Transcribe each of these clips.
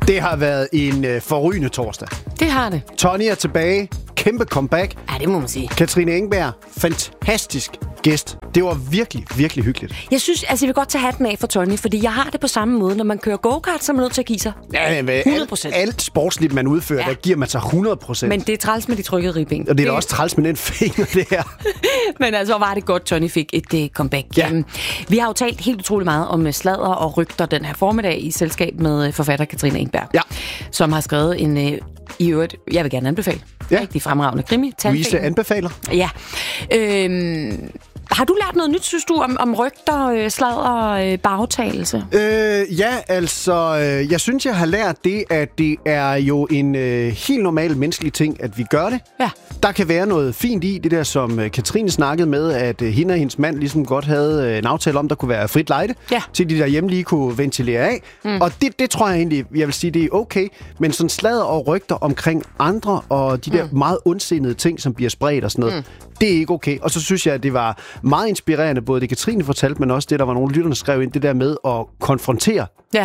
Det har været en forrygende torsdag. Det har det. Tony er tilbage. Kæmpe comeback. Ja, det må man sige. Katrine Engberg, fantastisk gæst. Det var virkelig, virkelig hyggeligt. Jeg synes, jeg vil godt tage hatten af for Tony, fordi jeg har det på samme måde. Når man kører go-kart, så er man nødt til at give sig. Ja, 100%. Alt sportsligt, man udfører, der giver man sig 100%. Men det er træls med de trykkede ribben. Og det er da også træls med den finger, det her. Men altså, var det godt, Tony fik et comeback. Ja. Vi har jo talt helt utrolig meget om sladder og rygter den her formiddag i selskab med forfatter Katrine Engberg. Ja. Som har skrevet en, i øvrigt, jeg vil gerne anbefale. Ja. Rigtig fremragende krimi. Louise anbefaler. Ja. Har du lært noget nyt, synes du, om rygter, sladder, bagtagelse? Ja, altså, jeg synes, jeg har lært det, at det er jo en helt normal menneskelig ting, at vi gør det. Ja. Der kan være noget fint i det der, som Katrine snakkede med, at hende og hendes mand ligesom godt havde en aftale om, der kunne være frit lejde, til de der hjemme lige kunne ventilere af. Og det tror jeg egentlig, jeg vil sige, det er okay. Men sådan sladder og rygter omkring andre, og de der meget ondsindede ting, som bliver spredt og sådan noget, det er ikke okay. Og så synes jeg, at det var meget inspirerende, både det Katrine fortalte, men også det, der var nogle lytterne skrev ind, det der med at konfrontere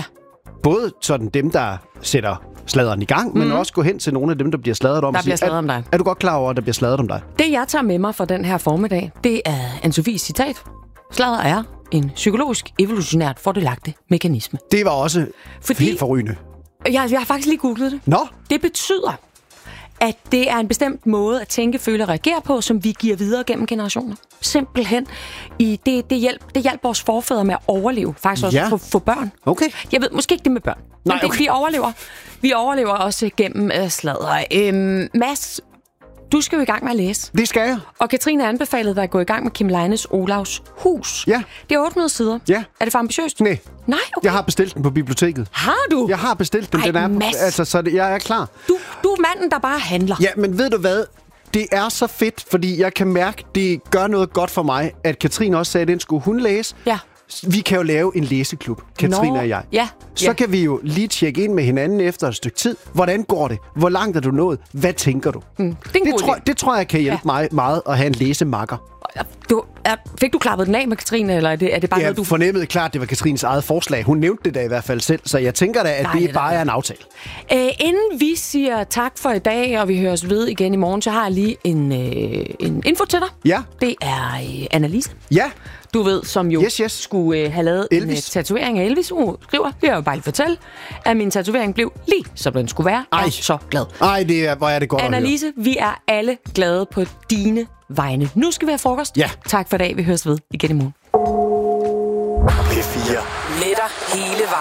både sådan dem, der sætter sladderen i gang, men også gå hen til nogle af dem, der bliver sladret om. Der bliver sladret om dig. Er du godt klar over, at der bliver sladret om dig? Det, jeg tager med mig fra den her formiddag, det er Anne-Sophies citat. Sladder er en psykologisk, evolutionært fordelagtig mekanisme. Det var også helt forrygende. Jeg har faktisk lige googlet det. Nå? Det betyder, at det er en bestemt måde at tænke, føle og reagere på, som vi giver videre gennem generationer. Simpelthen. Det hjælper vores forfædre med at overleve. Faktisk også få børn. Okay. Jeg ved måske ikke det med børn. Nej, men vi overlever. Vi overlever også gennem sladder. Mads, du skal jo i gang med at læse. Det skal jeg. Og Katrine anbefalede dig at gå i gang med Kim Leines Olavs Hus. Ja. Det er 800 sider. Ja. Er det for ambitiøst? Nej. Nej, okay. Jeg har bestilt den på biblioteket. Har du? Jeg har bestilt den. Ej, Den er, Mads. altså, så jeg er klar. Du er manden, der bare handler. Ja, men ved du hvad? Det er så fedt, fordi jeg kan mærke, det gør noget godt for mig, at Katrine også sagde, at den skulle hun læse. Ja. Vi kan jo lave en læseklub, Katrine og jeg. Ja. Så kan vi jo lige tjekke ind med hinanden efter et stykke tid. Hvordan går det? Hvor langt er du nået? Hvad tænker du? Det tror jeg kan hjælpe mig meget at have en læsemakker. Fik du klappet den af med Katrine, eller er det bare noget, du... Jeg fornemmede klart, det var Katrines eget forslag. Hun nævnte det da i hvert fald selv, så jeg tænker da, at det bare er en aftale. Inden vi siger tak for i dag, og vi høres ved igen i morgen, så har jeg lige en info til dig. Ja. Det er Annalise. Ja. Du ved, som jo yes. skulle have lavet en tatovering af Elvis. Hun skriver, det er jo bare lige fortælle, at min tatovering blev lige, som den skulle være. Jeg er så glad. Ej, hvor er det godt Annalise, at høre. vi er alle glade på dine vegne. Nu skal vi have frokost. Ja. Tak for i dag. Vi høres ved igen i morgen. P4. Letter hele vejen.